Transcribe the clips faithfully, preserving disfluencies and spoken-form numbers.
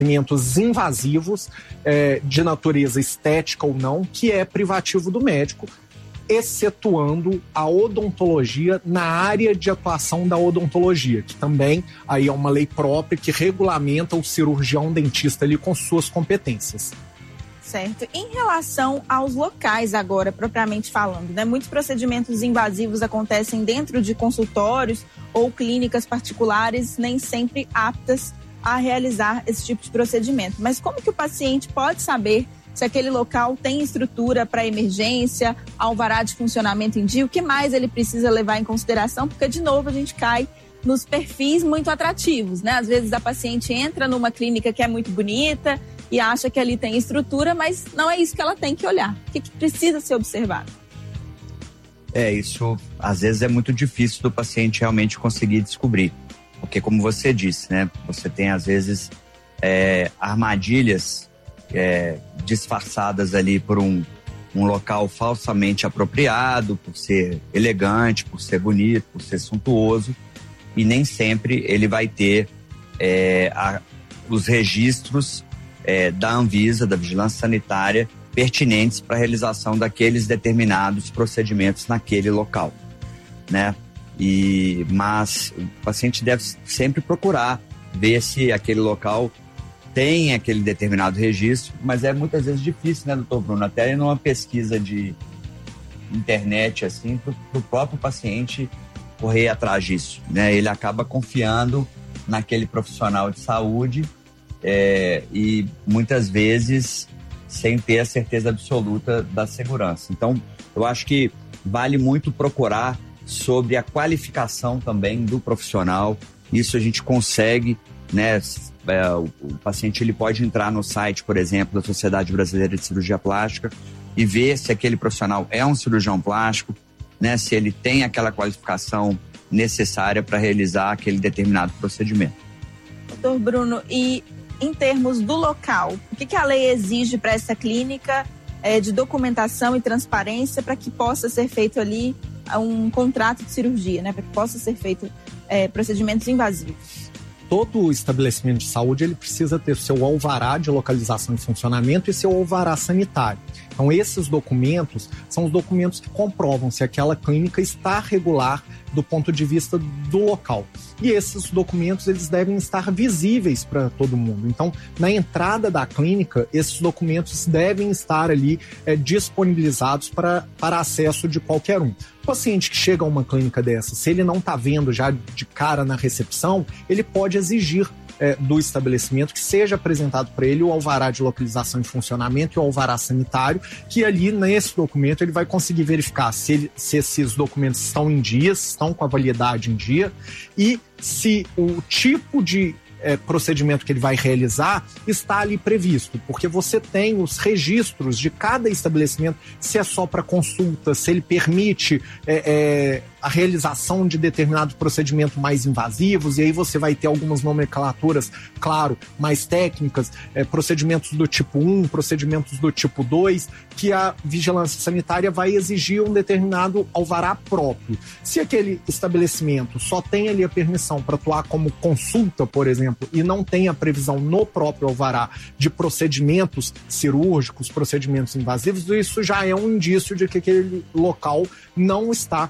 procedimentos invasivos, é, de natureza estética ou não, que é privativo do médico, excetuando a odontologia na área de atuação da odontologia, que também aí é uma lei própria que regulamenta o cirurgião dentista ali com suas competências. Certo. Em relação aos locais agora, propriamente falando, né? Muitos procedimentos invasivos acontecem dentro de consultórios ou clínicas particulares, nem sempre aptas a realizar esse tipo de procedimento. Mas como que o paciente pode saber se aquele local tem estrutura para emergência, alvará de funcionamento em dia, o que mais ele precisa levar em consideração? Porque, de novo, a gente cai nos perfis muito atrativos, né? Às vezes a paciente entra numa clínica que é muito bonita e acha que ali tem estrutura, mas não é isso que ela tem que olhar. O que, que precisa ser observado? É, isso às vezes é muito difícil do paciente realmente conseguir descobrir. Porque, como você disse, né? Você tem, às vezes, é, armadilhas É, disfarçadas ali por um, um local falsamente apropriado, por ser elegante, por ser bonito, por ser suntuoso, e nem sempre ele vai ter é, a, os registros é, da Anvisa, da Vigilância Sanitária, pertinentes para a realização daqueles determinados procedimentos naquele local, né? E, mas o paciente deve sempre procurar ver se aquele local tem aquele determinado registro, mas é muitas vezes difícil, né, doutor Bruno? Até numa pesquisa de internet, assim, para o próprio paciente correr atrás disso, né? Ele acaba confiando naquele profissional de saúde é, e muitas vezes sem ter a certeza absoluta da segurança. Então, eu acho que vale muito procurar sobre a qualificação também do profissional. Isso a gente consegue, né? É, o, o paciente ele pode entrar no site, por exemplo, da Sociedade Brasileira de Cirurgia Plástica e ver se aquele profissional é um cirurgião plástico, né, se ele tem aquela qualificação necessária para realizar aquele determinado procedimento. Doutor Bruno, e em termos do local, o que, que a lei exige para essa clínica é, de documentação e transparência para que possa ser feito ali um contrato de cirurgia, né, para que possa ser feito é, procedimentos invasivos? Todo estabelecimento de saúde ele precisa ter seu alvará de localização e funcionamento e seu alvará sanitário. Então, esses documentos são os documentos que comprovam se aquela clínica está regular do ponto de vista do local. E esses documentos eles devem estar visíveis para todo mundo. Então, na entrada da clínica, esses documentos devem estar ali é, disponibilizados para, para acesso de qualquer um. O paciente que chega a uma clínica dessa, se ele não está vendo já de cara na recepção, ele pode exigir é, do estabelecimento que seja apresentado para ele o alvará de localização e funcionamento e o alvará sanitário, que ali nesse documento ele vai conseguir verificar se, ele, se esses documentos estão em dia, estão com a validade em dia e se o tipo de É, procedimento que ele vai realizar está ali previsto, porque você tem os registros de cada estabelecimento, se é só para consulta, se ele permite é, é, a realização de determinado procedimento mais invasivos, e aí você vai ter algumas nomenclaturas, claro, mais técnicas, é, procedimentos do tipo um, procedimentos do tipo dois, que a vigilância sanitária vai exigir um determinado alvará próprio. Se aquele estabelecimento só tem ali a permissão para atuar como consulta, por exemplo, e não tem a previsão no próprio alvará de procedimentos cirúrgicos, procedimentos invasivos, isso já é um indício de que aquele local não está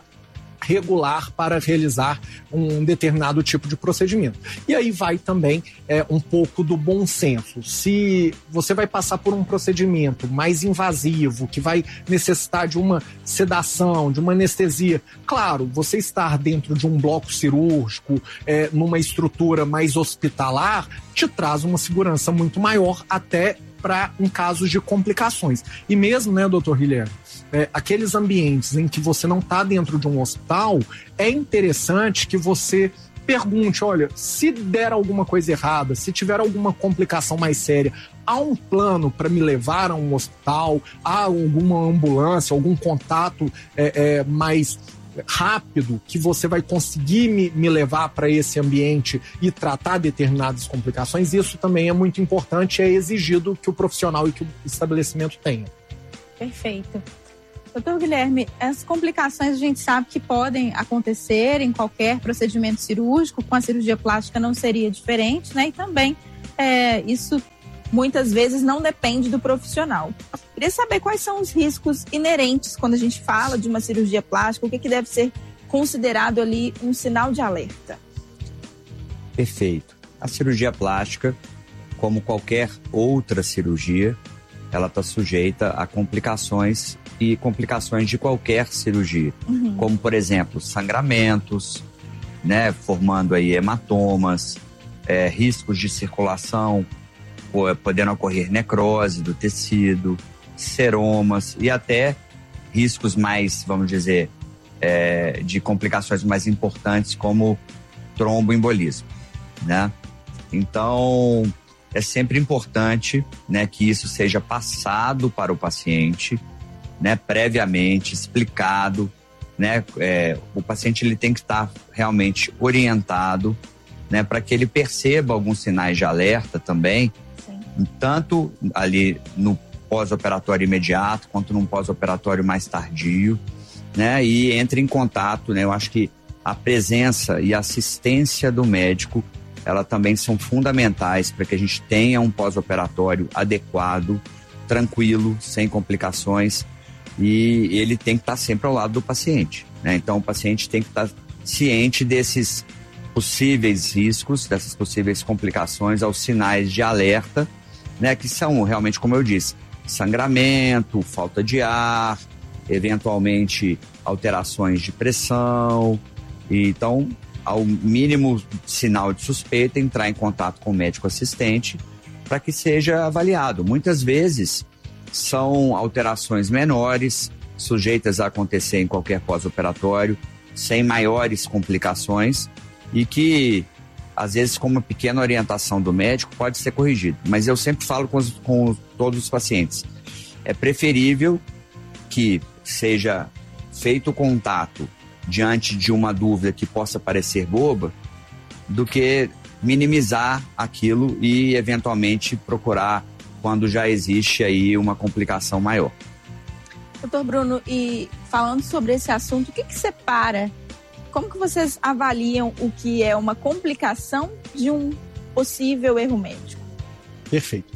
regular para realizar um determinado tipo de procedimento. E aí vai também é, um pouco do bom senso. Se você vai passar por um procedimento mais invasivo, que vai necessitar de uma sedação, de uma anestesia, claro, você estar dentro de um bloco cirúrgico, é, numa estrutura mais hospitalar, te traz uma segurança muito maior até para em casos de complicações. E mesmo, né, doutor Guilherme, é, aqueles ambientes em que você não está dentro de um hospital, é interessante que você pergunte, olha, se der alguma coisa errada, se tiver alguma complicação mais séria, há um plano para me levar a um hospital, há alguma ambulância, algum contato é, é, mais rápido que você vai conseguir me, me levar para esse ambiente e tratar determinadas complicações. Isso também é muito importante, é exigido que o profissional e que o estabelecimento tenha. Perfeito. Doutor Guilherme, as complicações a gente sabe que podem acontecer em qualquer procedimento cirúrgico, com a cirurgia plástica não seria diferente, né? E também é, isso muitas vezes não depende do profissional. Queria saber quais são os riscos inerentes quando a gente fala de uma cirurgia plástica, o que, que deve ser considerado ali um sinal de alerta. Perfeito. A cirurgia plástica, como qualquer outra cirurgia, ela está sujeita a complicações e complicações de qualquer cirurgia, uhum. como, por exemplo, sangramentos, né, formando aí hematomas, é, riscos de circulação, podendo ocorrer necrose do tecido, seromas e até riscos mais, vamos dizer, é, de complicações mais importantes como tromboembolismo, né? Então, é sempre importante, né, que isso seja passado para o paciente, né, previamente, explicado, né? É, o paciente ele tem que estar realmente orientado, né, para que ele perceba alguns sinais de alerta também, tanto ali no pós-operatório imediato, quanto num pós-operatório mais tardio, né? E entre em contato, né? Eu acho que a presença e a assistência do médico, ela também são fundamentais para que a gente tenha um pós-operatório adequado, tranquilo, sem complicações, e ele tem que estar sempre ao lado do paciente, né? Então o paciente tem que estar ciente desses possíveis riscos, dessas possíveis complicações, aos sinais de alerta, né, que são realmente, como eu disse, sangramento, falta de ar, eventualmente alterações de pressão. E, então, ao mínimo sinal de suspeita, entrar em contato com o médico assistente para que seja avaliado. Muitas vezes são alterações menores, sujeitas a acontecer em qualquer pós-operatório, sem maiores complicações e que, às vezes, com uma pequena orientação do médico, pode ser corrigido. Mas eu sempre falo com, os, com todos os pacientes, é preferível que seja feito o contato diante de uma dúvida que possa parecer boba, do que minimizar aquilo e, eventualmente, procurar quando já existe aí uma complicação maior. Doutor Bruno, e falando sobre esse assunto, o que que separa? Como que vocês avaliam o que é uma complicação de um possível erro médico? Perfeito.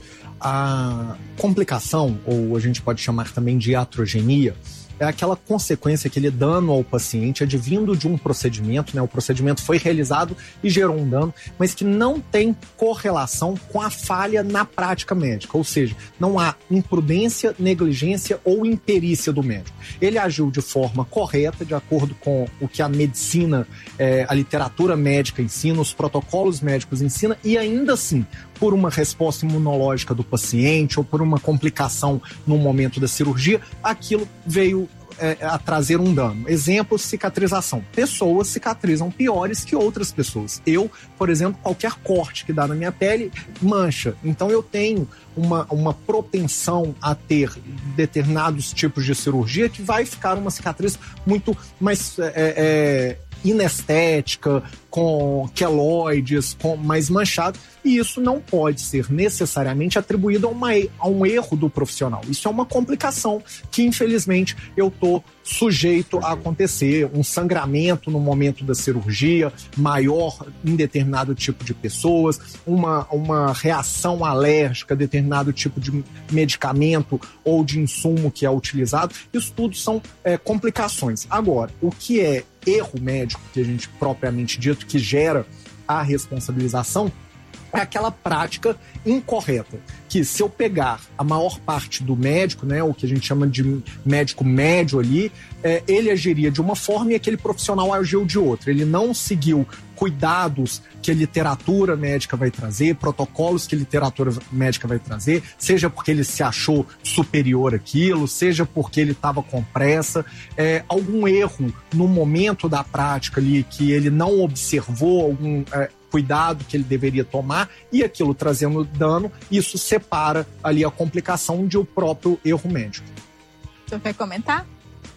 A complicação, ou a gente pode chamar também de iatrogenia, é aquela consequência, aquele dano ao paciente advindo de um procedimento, né? O procedimento foi realizado e gerou um dano, mas que não tem correlação com a falha na prática médica, ou seja, não há imprudência, negligência ou imperícia do médico. Ele agiu de forma correta, de acordo com o que a medicina, é, a literatura médica ensina, os protocolos médicos ensinam, e ainda assim, por uma resposta imunológica do paciente ou por uma complicação no momento da cirurgia, aquilo veio é, a trazer um dano. Exemplo, cicatrização. Pessoas cicatrizam piores que outras pessoas. Eu, por exemplo, qualquer corte que dá na minha pele mancha. Então eu tenho uma, uma propensão a ter determinados tipos de cirurgia que vai ficar uma cicatriz muito mais é, é, inestética, com queloides, com mais manchado, e isso não pode ser necessariamente atribuído a, uma, a um erro do profissional. Isso é uma complicação que, infelizmente, eu estou sujeito a acontecer. Um sangramento no momento da cirurgia, maior em determinado tipo de pessoas, uma, uma reação alérgica a determinado tipo de medicamento ou de insumo que é utilizado. Isso tudo são é, complicações. Agora, o que é erro médico, que a gente propriamente dito, que gera a responsabilização, é aquela prática incorreta, que se eu pegar a maior parte do médico, né, o que a gente chama de médico médio ali, é, ele agiria de uma forma e aquele profissional agiu de outra. Ele não seguiu cuidados que a literatura médica vai trazer, protocolos que a literatura médica vai trazer, seja porque ele se achou superior àquilo, seja porque ele estava com pressa, é, algum erro no momento da prática ali que ele não observou, algum é, cuidado que ele deveria tomar, e aquilo trazendo dano, isso separa ali a complicação de o próprio erro médico. Você quer comentar?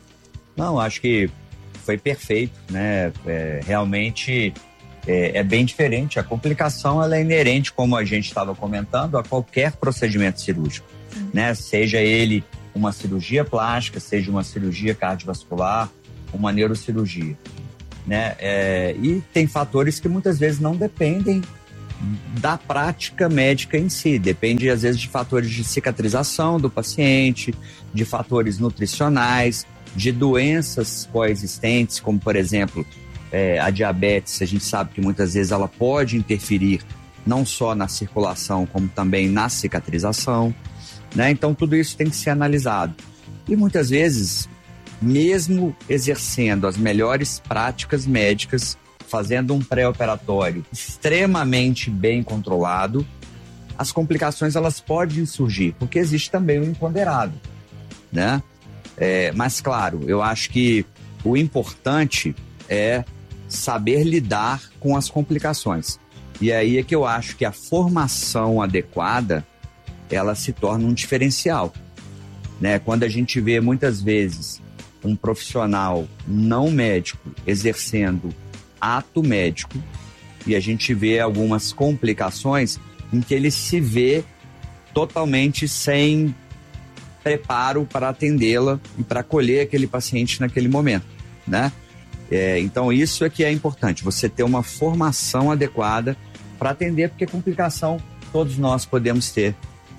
Não, acho que foi perfeito, né? É, realmente é, é bem diferente. A complicação ela é inerente, como a gente estava comentando, a qualquer procedimento cirúrgico, uhum. né? Seja ele uma cirurgia plástica, seja uma cirurgia cardiovascular, uma neurocirurgia, né? É, e tem fatores que muitas vezes não dependem da prática médica em si. Depende, às vezes, de fatores de cicatrização do paciente, de fatores nutricionais, de doenças coexistentes, como, por exemplo, é, a diabetes. A gente sabe que muitas vezes ela pode interferir não só na circulação, como também na cicatrização, né? Então, tudo isso tem que ser analisado. E muitas vezes, mesmo exercendo as melhores práticas médicas, fazendo um pré-operatório extremamente bem controlado, as complicações elas podem surgir, porque existe também o imponderado, né? É, mas, claro, eu acho que o importante é saber lidar com as complicações. E aí é que eu acho que a formação adequada, ela se torna um diferencial, né? Quando a gente vê, muitas vezes, um profissional não médico exercendo ato médico, e a gente vê algumas complicações em que ele se vê totalmente sem preparo para atendê-la e para acolher aquele paciente naquele momento, né? É, então isso é que é importante, você ter uma formação adequada para atender, porque complicação todos nós podemos ter.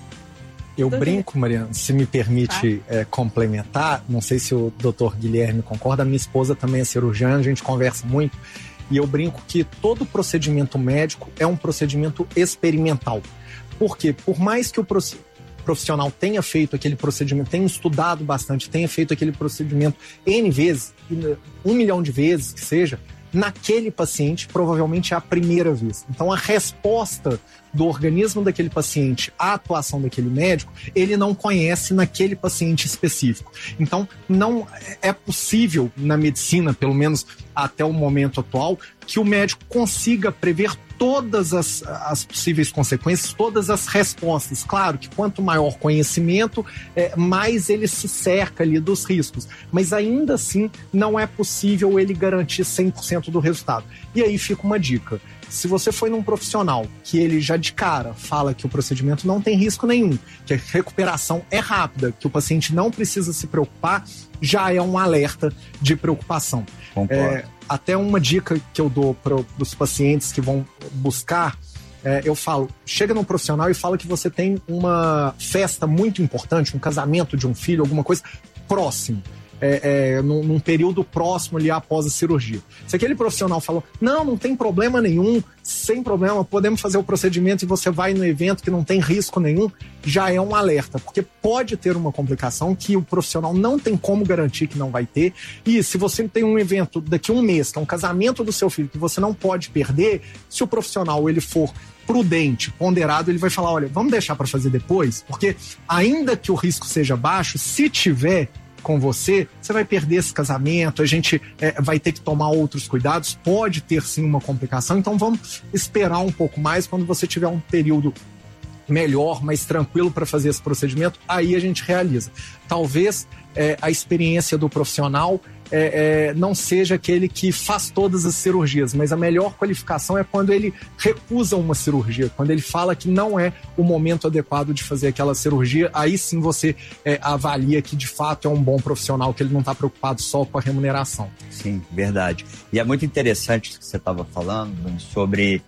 Eu brinco, Mariana, se me permite é, complementar, não sei se o doutor Guilherme concorda, minha esposa também é cirurgiã, a gente conversa muito, e eu brinco que todo procedimento médico é um procedimento experimental. Por quê? Por mais que o profissional tenha feito aquele procedimento, tenha estudado bastante, tenha feito aquele procedimento N vezes, um milhão de vezes que seja, naquele paciente provavelmente é a primeira vez. Então a resposta do organismo daquele paciente à atuação daquele médico, ele não conhece naquele paciente específico. Então não é possível na medicina, pelo menos até o momento atual, que o médico consiga prever todas as, as possíveis consequências, todas as respostas. Claro que quanto maior conhecimento, é, mais ele se cerca ali dos riscos. Mas ainda assim, não é possível ele garantir cem por cento do resultado. E aí fica uma dica. Se você foi num profissional que ele já de cara fala que o procedimento não tem risco nenhum, que a recuperação é rápida, que o paciente não precisa se preocupar, já é um alerta de preocupação. Concordo. É, até uma dica que eu dou para os pacientes que vão buscar, é, eu falo, chega num profissional e fala que você tem uma festa muito importante, um casamento de um filho, alguma coisa próximo. É, é, num, num período próximo ali após a cirurgia. Se aquele profissional falou, não, não tem problema nenhum, sem problema, podemos fazer o procedimento e você vai no evento que não tem risco nenhum, já é um alerta, porque pode ter uma complicação que o profissional não tem como garantir que não vai ter, e se você tem um evento daqui a um mês, que é um casamento do seu filho, que você não pode perder, se o profissional ele for prudente, ponderado, ele vai falar, olha, vamos deixar para fazer depois, porque ainda que o risco seja baixo, se tiver com você, você vai perder esse casamento, a gente é, vai ter que tomar outros cuidados, pode ter sim uma complicação, então vamos esperar um pouco mais, quando você tiver um período melhor, mais tranquilo para fazer esse procedimento, aí a gente realiza. Talvez é, a experiência do profissional é, é, não seja aquele que faz todas as cirurgias, mas a melhor qualificação é quando ele recusa uma cirurgia, quando ele fala que não é o momento adequado de fazer aquela cirurgia, aí sim você é, avalia que de fato é um bom profissional, que ele não está preocupado só com a remuneração. Sim, verdade. E é muito interessante o que você estava falando sobre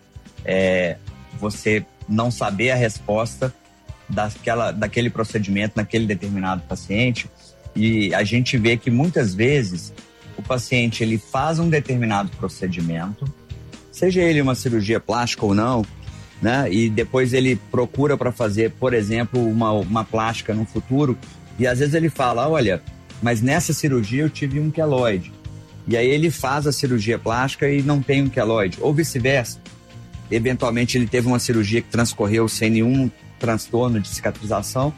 é, você não saber a resposta daquela, daquele procedimento naquele determinado paciente. E a gente vê que muitas vezes o paciente ele faz um determinado procedimento, seja ele uma cirurgia plástica ou não, né? E depois ele procura para fazer, por exemplo, uma, uma plástica no futuro, e às vezes ele fala, olha, mas nessa cirurgia eu tive um queloide. E aí ele faz a cirurgia plástica e não tem um queloide, ou vice-versa. Eventualmente ele teve uma cirurgia que transcorreu sem nenhum transtorno de cicatrização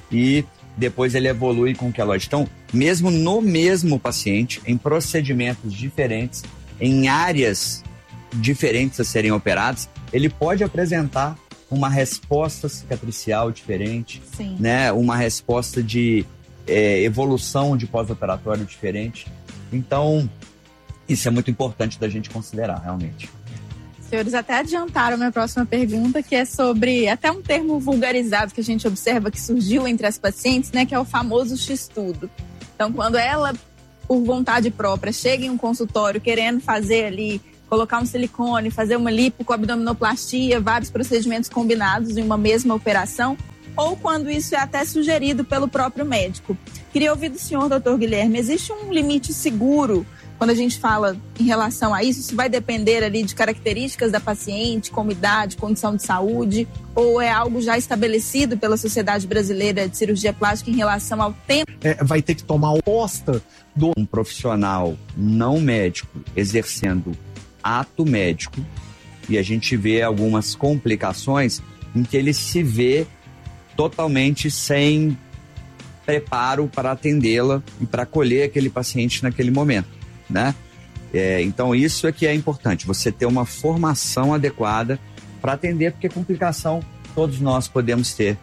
e depois ele evolui com o queloide. Então, mesmo no mesmo paciente, em procedimentos diferentes, em áreas diferentes a serem operadas, ele pode apresentar uma resposta cicatricial diferente, Sim. né? Uma resposta de é, evolução de pós-operatório diferente. Então, isso é muito importante da gente considerar, realmente. Senhores, até adiantaram a minha próxima pergunta, que é sobre até um termo vulgarizado que a gente observa que surgiu entre as pacientes, né, que é o famoso X-tudo. Então, quando ela, por vontade própria, chega em um consultório querendo fazer ali, colocar um silicone, fazer uma lipo com abdominoplastia, vários procedimentos combinados em uma mesma operação, ou quando isso é até sugerido pelo próprio médico. Queria ouvir do senhor, doutor Guilherme, existe um limite seguro quando a gente fala em relação a isso? Isso vai depender ali de características da paciente, como idade, condição de saúde, ou é algo já estabelecido pela Sociedade Brasileira de Cirurgia Plástica em relação ao tempo? É, vai ter que tomar oposta do... Um profissional não médico exercendo ato médico, e a gente vê algumas complicações em que ele se vê totalmente sem preparo para atendê-la e para acolher aquele paciente naquele momento. Né? É, então isso é que é importante, você ter uma formação adequada para atender, porque complicação todos nós podemos ter.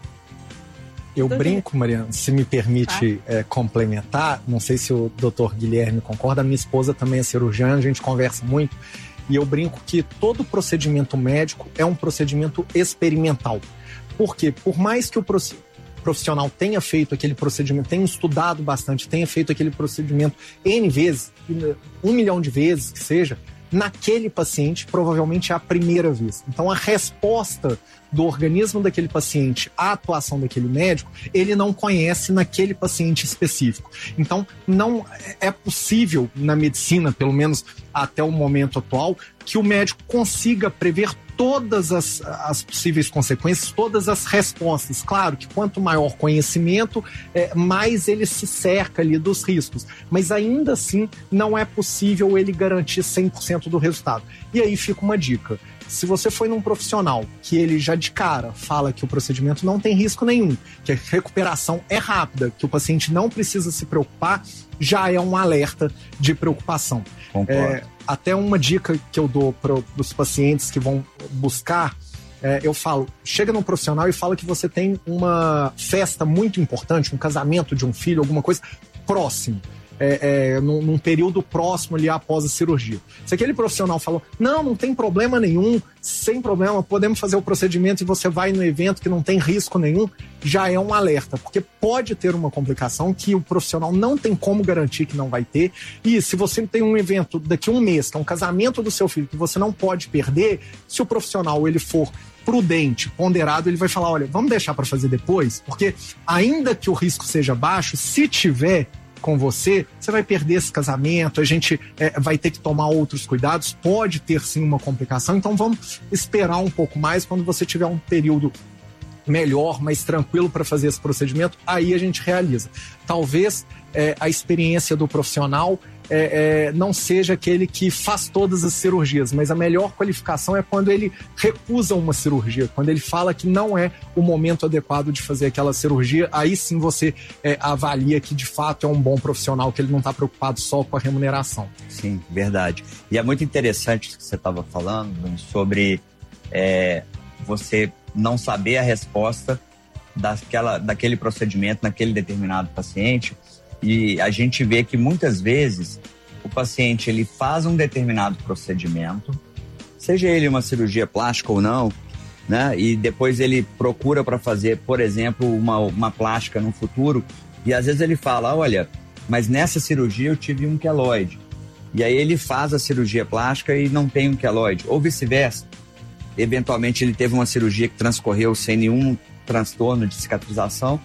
Eu brinco, Mariana, se me permite é, complementar, não sei se o doutor Guilherme concorda, minha esposa também é cirurgiã, a gente conversa muito, e eu brinco que todo procedimento médico é um procedimento experimental. Por quê? Por mais que o procedimento profissional tenha feito aquele procedimento, tenha estudado bastante, tenha feito aquele procedimento N vezes, um milhão de vezes que seja, naquele paciente provavelmente é a primeira vez. Então a resposta do organismo daquele paciente à atuação daquele médico, ele não conhece naquele paciente específico. Então não é possível na medicina, pelo menos até o momento atual, que o médico consiga prever todas as, as possíveis consequências, todas as respostas. Claro que quanto maior conhecimento, é, mais ele se cerca ali dos riscos. Mas ainda assim, não é possível ele garantir cem por cento do resultado. E aí fica uma dica. Se você foi num profissional que ele já de cara fala que o procedimento não tem risco nenhum, que a recuperação é rápida, que o paciente não precisa se preocupar, já é um alerta de preocupação. É, até uma dica que eu dou para os pacientes que vão buscar, é, eu falo, chega num profissional e fala que você tem uma festa muito importante, um casamento de um filho, alguma coisa próximo. É, é, num, num período próximo ali após a cirurgia. Se aquele profissional falou, não, não tem problema nenhum, sem problema, podemos fazer o procedimento e você vai no evento que não tem risco nenhum, já é um alerta, porque pode ter uma complicação que o profissional não tem como garantir que não vai ter, e se você tem um evento daqui a um mês, que é um casamento do seu filho, que você não pode perder, se o profissional ele for prudente, ponderado, ele vai falar, olha, vamos deixar para fazer depois, porque ainda que o risco seja baixo, se tiver com você, você vai perder esse casamento, a gente é, vai ter que tomar outros cuidados, pode ter sim uma complicação, então vamos esperar um pouco mais, quando você tiver um período melhor, mais tranquilo para fazer esse procedimento, aí a gente realiza. Talvez é, a experiência do profissional é, é, não seja aquele que faz todas as cirurgias, mas a melhor qualificação é quando ele recusa uma cirurgia, quando ele fala que não é o momento adequado de fazer aquela cirurgia, aí sim você é, avalia que de fato é um bom profissional, que ele não está preocupado só com a remuneração. Sim, verdade. E é muito interessante o que você estava falando sobre é, você não saber a resposta daquela, daquele procedimento naquele determinado paciente. E a gente vê que muitas vezes o paciente ele faz um determinado procedimento, seja ele uma cirurgia plástica ou não, né? E depois ele procura para fazer, por exemplo, uma, uma plástica no futuro, e às vezes ele fala, olha, mas nessa cirurgia eu tive um queloide. E aí ele faz a cirurgia plástica e não tem um queloide, ou vice-versa. Eventualmente ele teve uma cirurgia que transcorreu sem nenhum transtorno de cicatrização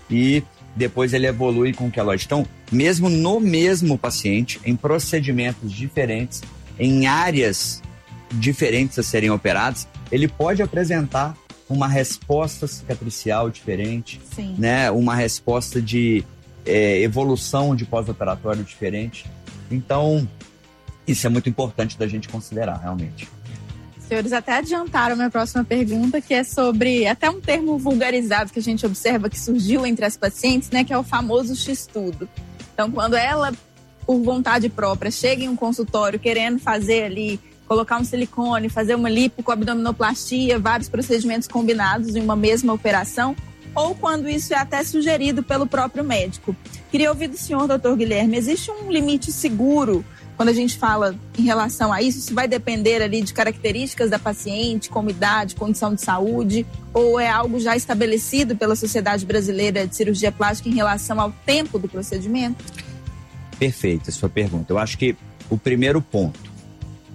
e depois ele evolui com o queloide. Então, mesmo no mesmo paciente, em procedimentos diferentes, em áreas diferentes a serem operadas, ele pode apresentar uma resposta cicatricial diferente, Sim. né? Uma resposta de é, evolução de pós-operatório diferente. Então, isso é muito importante da gente considerar, realmente. Senhores, até adiantaram a minha próxima pergunta, que é sobre até um termo vulgarizado que a gente observa que surgiu entre as pacientes, né, que é o famoso X-tudo. Então, quando ela, por vontade própria, chega em um consultório querendo fazer ali, colocar um silicone, fazer uma lipo com abdominoplastia, vários procedimentos combinados em uma mesma operação, ou quando isso é até sugerido pelo próprio médico. Queria ouvir do senhor, doutor Guilherme, existe um limite seguro quando a gente fala em relação a isso? Isso vai depender ali de características da paciente, como idade, condição de saúde, ou é algo já estabelecido pela Sociedade Brasileira de Cirurgia Plástica em relação ao tempo do procedimento? Perfeita a sua pergunta. Eu acho que o primeiro ponto,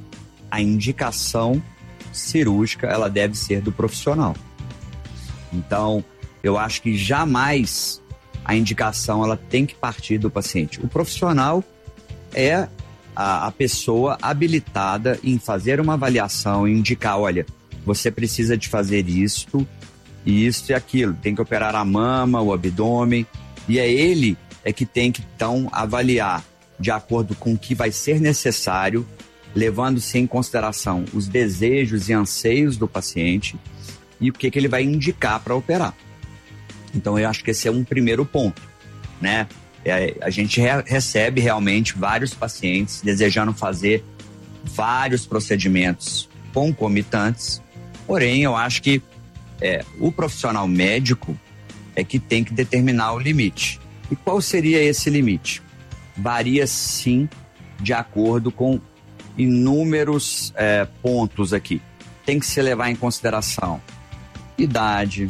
a indicação cirúrgica ela deve ser do profissional. Então, eu acho que jamais a indicação ela tem que partir do paciente. O profissional é a, a pessoa habilitada em fazer uma avaliação e indicar, olha, você precisa de fazer isto, isto e aquilo. Tem que operar a mama, o abdômen, e é ele é que tem que, então, avaliar de acordo com o que vai ser necessário, levando-se em consideração os desejos e anseios do paciente e o que, que ele vai indicar para operar. Então, eu acho que esse é um primeiro ponto, né? É, a gente re- recebe realmente vários pacientes desejando fazer vários procedimentos concomitantes, porém, eu acho que é, o profissional médico é que tem que determinar o limite. E qual seria esse limite? Varia, sim, de acordo com inúmeros é, pontos aqui. Tem que se levar em consideração idade,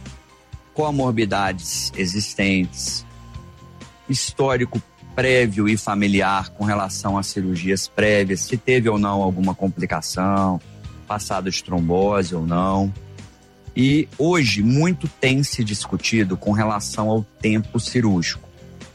comorbidades existentes, histórico prévio e familiar com relação às cirurgias prévias, se teve ou não alguma complicação, passado de trombose ou não. E hoje muito tem se discutido com relação ao tempo cirúrgico.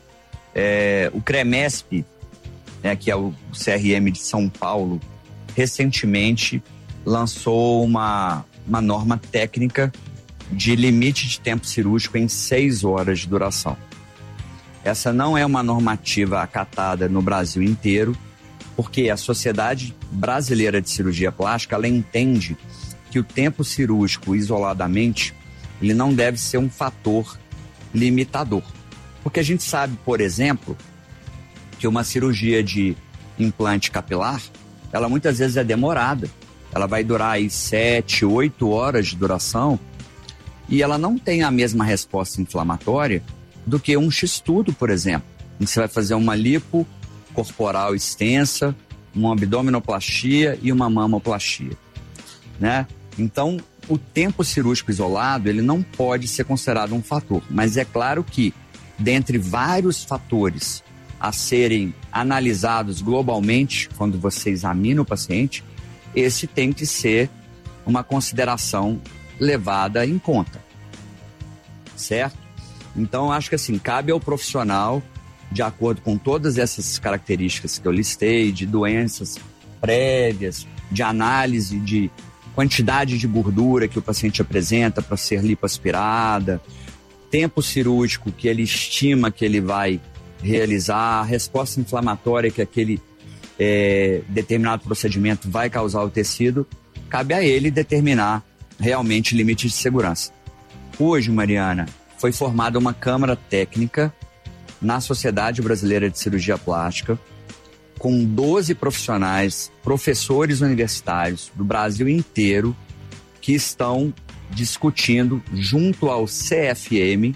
É, o CREMESP, né, que é o C R M de São Paulo, recentemente lançou uma, uma norma técnica de limite de tempo cirúrgico em seis horas de duração. Essa não é uma normativa acatada no Brasil inteiro, porque a Sociedade Brasileira de Cirurgia Plástica, ela entende que o tempo cirúrgico isoladamente, ele não deve ser um fator limitador. Porque a gente sabe, por exemplo, que uma cirurgia de implante capilar, ela muitas vezes é demorada. Ela vai durar aí sete, oito horas de duração e ela não tem a mesma resposta inflamatória do que um X-tudo, por exemplo. Você vai fazer uma lipo corporal extensa, uma abdominoplastia e uma mamoplastia, né? Então, o tempo cirúrgico isolado, ele não pode ser considerado um fator, mas é claro que, dentre vários fatores a serem analisados globalmente, quando você examina o paciente, esse tem que ser uma consideração levada em conta, certo? Então, acho que assim, cabe ao profissional, de acordo com todas essas características que eu listei, de doenças prévias, de análise de quantidade de gordura que o paciente apresenta para ser lipoaspirada, tempo cirúrgico que ele estima que ele vai realizar, resposta inflamatória que aquele é, determinado procedimento vai causar ao tecido, cabe a ele determinar realmente limites de segurança. Hoje, Mariana, foi formada uma câmara técnica na Sociedade Brasileira de Cirurgia Plástica, com doze profissionais, professores universitários do Brasil inteiro, que estão discutindo, junto ao C F M,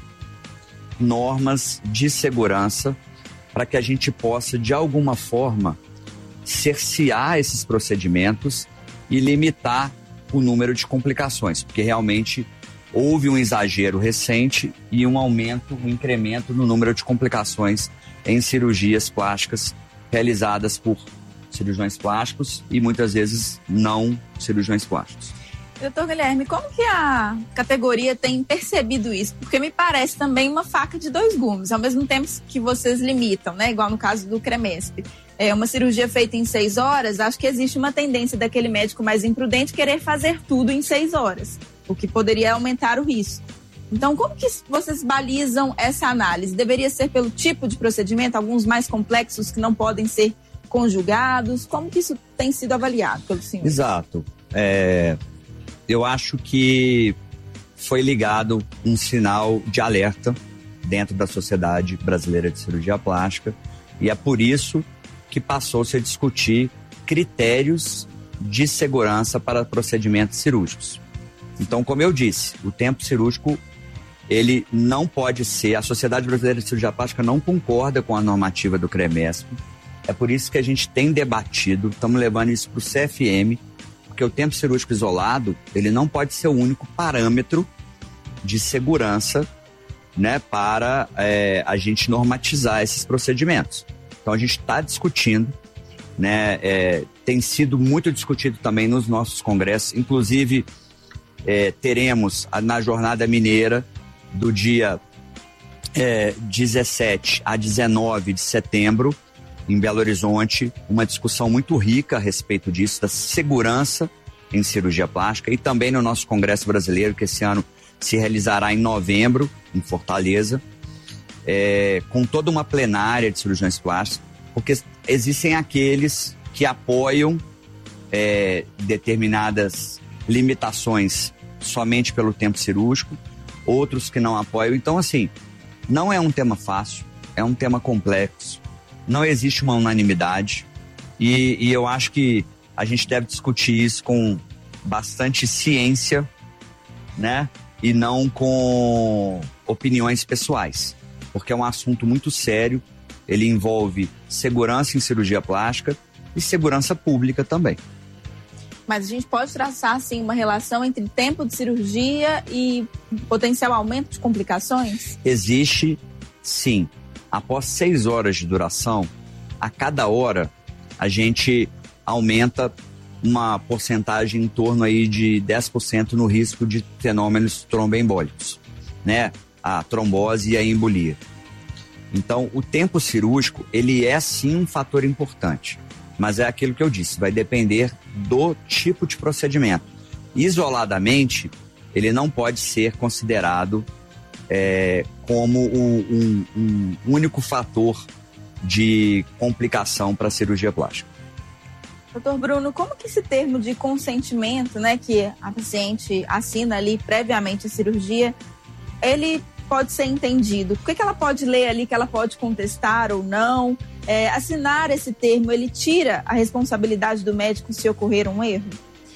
normas de segurança para que a gente possa, de alguma forma, cercear esses procedimentos e limitar o número de complicações, porque realmente houve um exagero recente e um aumento, um incremento no número de complicações em cirurgias plásticas realizadas por cirurgiões plásticos e muitas vezes não cirurgiões plásticos. Doutor Guilherme, como que a categoria tem percebido isso? Porque me parece também uma faca de dois gumes, ao mesmo tempo que vocês limitam, né? Igual no caso do CREMESP. É uma cirurgia feita em seis horas, acho que existe uma tendência daquele médico mais imprudente querer fazer tudo em seis horas, o que poderia aumentar o risco. Então, como que vocês balizam essa análise? Deveria ser pelo tipo de procedimento, alguns mais complexos que não podem ser conjugados? Como que isso tem sido avaliado pelo senhor? Exato. É... Eu acho que foi ligado um sinal de alerta dentro da Sociedade Brasileira de Cirurgia Plástica e é por isso que passou-se a discutir critérios de segurança para procedimentos cirúrgicos. Então, como eu disse, o tempo cirúrgico, ele não pode ser, a Sociedade Brasileira de Cirurgia Plástica não concorda com a normativa do CREMESP, é por isso que a gente tem debatido, estamos levando isso para o C F M, porque o tempo cirúrgico isolado, ele não pode ser o único parâmetro de segurança, né, para é, a gente normatizar esses procedimentos. Então, a gente está discutindo né? É, tem sido muito discutido também nos nossos congressos. Inclusive, é, teremos na Jornada Mineira do dia é, dezessete a dezenove de setembro, em Belo Horizonte, uma discussão muito rica a respeito disso, da segurança em cirurgia plástica, e também no nosso Congresso Brasileiro, que esse ano se realizará em novembro, em Fortaleza, é, com toda uma plenária de cirurgiões plásticos, porque existem aqueles que apoiam é, determinadas limitações somente pelo tempo cirúrgico, outros que não apoiam. Então, assim, não é um tema fácil, é um tema complexo, não existe uma unanimidade, e, e eu acho que a gente deve discutir isso com bastante ciência, né? E não com opiniões pessoais, porque é um assunto muito sério, ele envolve segurança em cirurgia plástica e segurança pública também. Mas a gente pode traçar, assim, uma relação entre tempo de cirurgia e potencial aumento de complicações? Existe, sim. Após seis horas de duração, a cada hora a gente aumenta uma porcentagem em torno aí de dez por cento no risco de fenômenos tromboembólicos, né? A trombose e a embolia. Então, o tempo cirúrgico, ele é sim um fator importante, mas é aquilo que eu disse, vai depender do tipo de procedimento. Isoladamente, ele não pode ser considerado é, como um, um, um único fator de complicação para a cirurgia plástica. Doutor Bruno, como que esse termo de consentimento, né, que a paciente assina ali previamente a cirurgia, ele pode ser entendido? O que, que ela pode ler ali, que ela pode contestar ou não? É, assinar esse termo, ele tira a responsabilidade do médico se ocorrer um erro?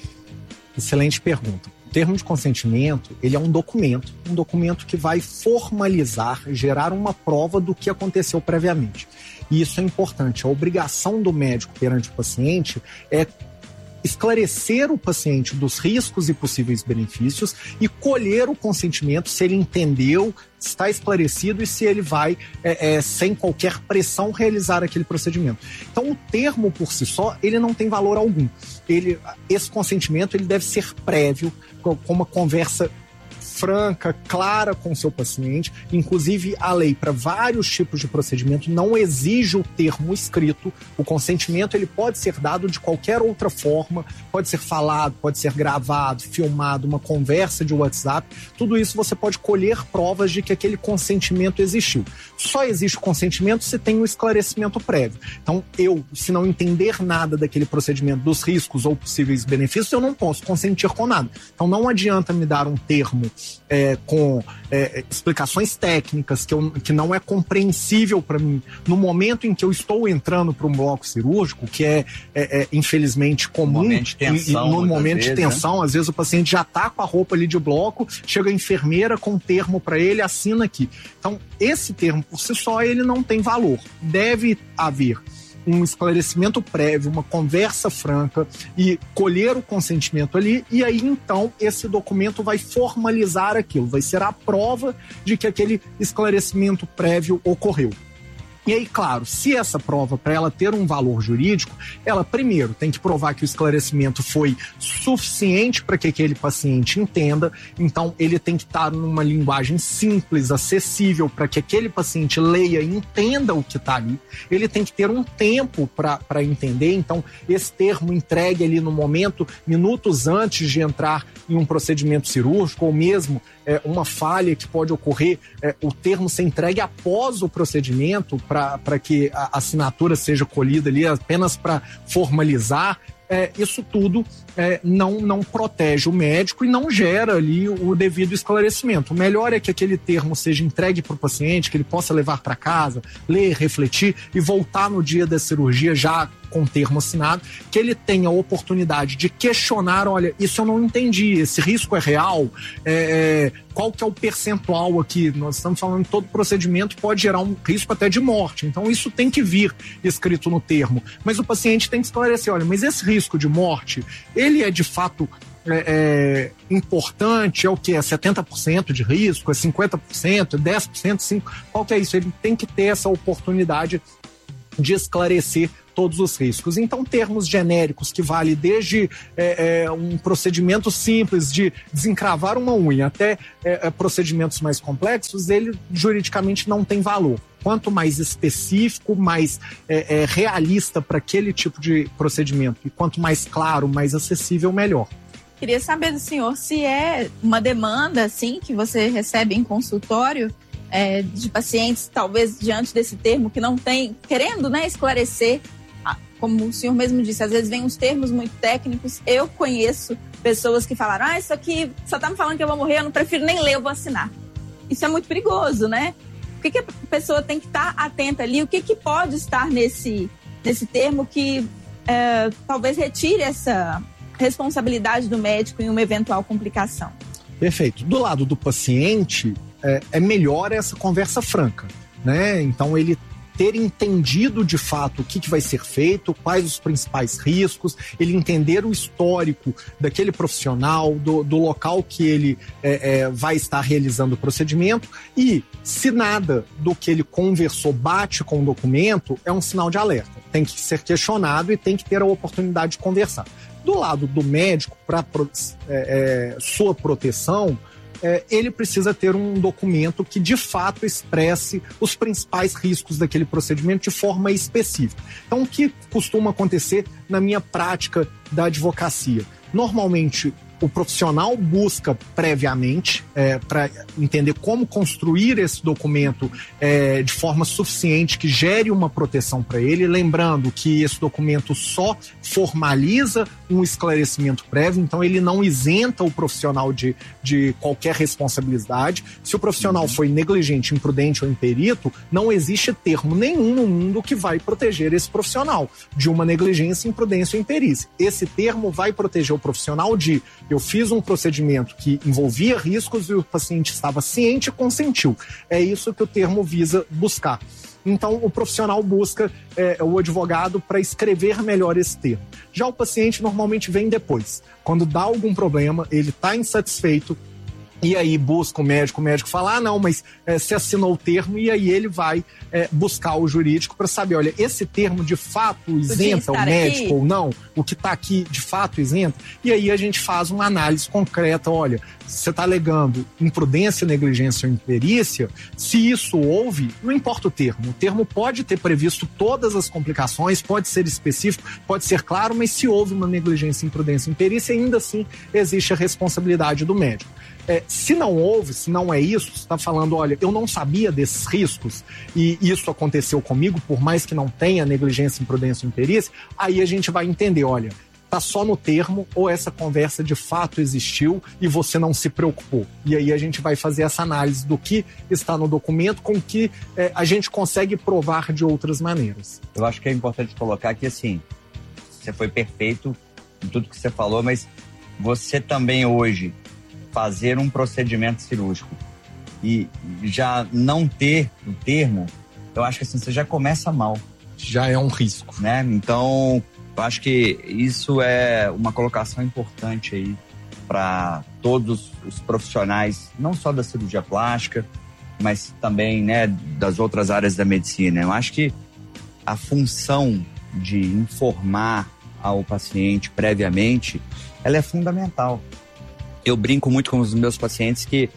Excelente pergunta. O termo de consentimento, ele é um documento, um documento que vai formalizar, gerar uma prova do que aconteceu previamente. E isso é importante. A obrigação do médico perante o paciente é esclarecer o paciente dos riscos e possíveis benefícios e colher o consentimento se ele entendeu, está esclarecido e se ele vai, é, é, sem qualquer pressão, realizar aquele procedimento. Então, o termo por si só, ele não tem valor algum. Ele, esse consentimento ele deve ser prévio, com uma conversa franca, clara com o seu paciente. Inclusive, a lei, para vários tipos de procedimento, não exige o termo escrito. O consentimento ele pode ser dado de qualquer outra forma, pode ser falado, pode ser gravado, filmado, uma conversa de WhatsApp. Tudo isso você pode colher provas de que aquele consentimento existiu. Só existe o consentimento se tem o esclarecimento prévio. Então, eu, se não entender nada daquele procedimento, dos riscos ou possíveis benefícios, eu não posso consentir com nada. Então, não adianta me dar um termo É, com é, explicações técnicas que, eu, que não é compreensível para mim no momento em que eu estou entrando para um bloco cirúrgico, que é, é, é infelizmente comum. Momento de tensão, e, e no momento vezes, de tensão, né? Às vezes o paciente já está com a roupa ali de bloco, chega a enfermeira com um termo para ele, assina aqui. Então, esse termo por si só, ele não tem valor. Deve haver um esclarecimento prévio, uma conversa franca e colher o consentimento ali, e aí então esse documento vai formalizar aquilo, vai ser a prova de que aquele esclarecimento prévio ocorreu. E aí, claro, se essa prova, para ela ter um valor jurídico, ela primeiro tem que provar que o esclarecimento foi suficiente para que aquele paciente entenda. Então, ele tem que estar numa linguagem simples, acessível, para que aquele paciente leia e entenda o que está ali. Ele tem que ter um tempo para entender. Então, esse termo entregue ali no momento, minutos antes de entrar em um procedimento cirúrgico, ou mesmo é, uma falha que pode ocorrer, é, o termo ser entregue após o procedimento, para que a assinatura seja colhida ali apenas para formalizar. É, isso tudo é, não, não protege o médico e não gera ali o devido esclarecimento. O melhor é que aquele termo seja entregue para o paciente, que ele possa levar para casa, ler, refletir e voltar no dia da cirurgia já com o termo assinado, que ele tenha a oportunidade de questionar, olha, isso eu não entendi, esse risco é real, é, qual que é o percentual aqui? Nós estamos falando que todo procedimento pode gerar um risco até de morte, então isso tem que vir escrito no termo, mas o paciente tem que esclarecer, olha, mas esse risco de morte, ele é de fato É, é, importante, é o que? É setenta por cento de risco, é cinquenta por cento, é dez por cento, cinco por cento, qual que é isso? Ele tem que ter essa oportunidade de esclarecer todos os riscos. Então, termos genéricos que valem desde é, é, um procedimento simples de desencravar uma unha até é, é, procedimentos mais complexos, ele juridicamente não tem valor. Quanto mais específico, mais é, é, realista para aquele tipo de procedimento e quanto mais claro, mais acessível, melhor. Queria saber do senhor se é uma demanda assim que você recebe em consultório é, de pacientes, talvez diante desse termo que não tem, querendo, né, esclarecer, como o senhor mesmo disse, às vezes vem uns termos muito técnicos. Eu conheço pessoas que falaram, ah, isso aqui só tá me falando que eu vou morrer, eu não prefiro nem ler, eu vou assinar. Isso é muito perigoso, né? O que, que a pessoa tem que estar atenta ali? O que, que pode estar nesse, nesse termo que é, talvez retire essa responsabilidade do médico em uma eventual complicação? Perfeito. Do lado do paciente, é, é melhor essa conversa franca, né? Então, ele ter entendido de fato o que, que vai ser feito, quais os principais riscos, ele entender o histórico daquele profissional, do, do local que ele é, é, vai estar realizando o procedimento, e se nada do que ele conversou bate com o documento, é um sinal de alerta. Tem que ser questionado e tem que ter a oportunidade de conversar. Do lado do médico, para é, é, sua proteção, É, ele precisa ter um documento que de fato expresse os principais riscos daquele procedimento de forma específica. Então, o que costuma acontecer na minha prática da advocacia? Normalmente, o profissional busca previamente é, para entender como construir esse documento é, de forma suficiente que gere uma proteção para ele, lembrando que esse documento só formaliza um esclarecimento prévio, então ele não isenta o profissional de, de qualquer responsabilidade. Se o profissional foi negligente, imprudente ou imperito, não existe termo nenhum no mundo que vai proteger esse profissional de uma negligência, imprudência ou imperícia. Esse termo vai proteger o profissional de eu fiz um procedimento que envolvia riscos e o paciente estava ciente e consentiu. É isso que o termo visa buscar. Então, o profissional busca é, o advogado para escrever melhor esse termo. Já o paciente normalmente vem depois. Quando dá algum problema, ele está insatisfeito, e aí busca o médico, o médico fala, ah, não, mas é, você assinou o termo, e aí ele vai é, buscar o jurídico para saber, olha, esse termo de fato isenta o médico aqui ou não? O que está aqui de fato isenta? E aí a gente faz uma análise concreta, olha, você está alegando imprudência, negligência ou imperícia, se isso houve, não importa o termo, o termo pode ter previsto todas as complicações, pode ser específico, pode ser claro, mas se houve uma negligência, imprudência, imperícia, ainda assim existe a responsabilidade do médico. É, se não houve, se não é isso, você está falando, olha, eu não sabia desses riscos e isso aconteceu comigo, por mais que não tenha negligência, imprudência ou imperícia, aí a gente vai entender, olha, tá só no termo ou essa conversa de fato existiu e você não se preocupou. E aí a gente vai fazer essa análise do que está no documento com que é, a gente consegue provar de outras maneiras. Eu acho que é importante colocar que, assim, você foi perfeito em tudo que você falou, mas você também hoje fazer um procedimento cirúrgico e já não ter o termo, eu acho que assim, você já começa mal. Já é um risco. Né? Então, eu acho que isso é uma colocação importante aí para todos os profissionais, não só da cirurgia plástica, mas também, né, das outras áreas da medicina. Eu acho que a função de informar ao paciente previamente, ela é fundamental. Eu brinco muito com os meus pacientes que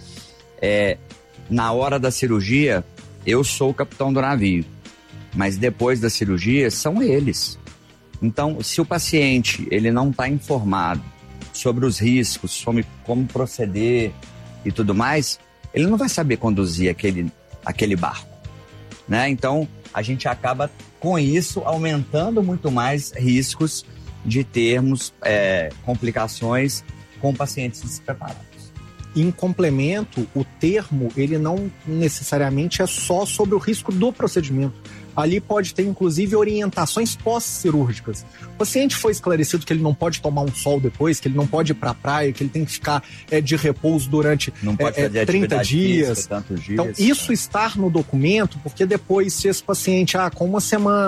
é, na hora da cirurgia eu sou o capitão do navio, mas depois da cirurgia são eles. Então, se o paciente ele não está informado sobre os riscos, sobre como proceder e tudo mais, ele não vai saber conduzir aquele, aquele barco, né? Então, a gente acaba com isso aumentando muito mais riscos de termos é, complicações com pacientes despreparados. Em complemento, o termo, ele não necessariamente é só sobre o risco do procedimento. Ali pode ter, inclusive, orientações pós-cirúrgicas. O paciente foi esclarecido que ele não pode tomar um sol depois, que ele não pode ir para a praia, que ele tem que ficar é, de repouso durante não pode é, fazer trinta dias. Física, tantos dias. Então, isso estar no documento, porque depois, se esse paciente, ah, com uma semana,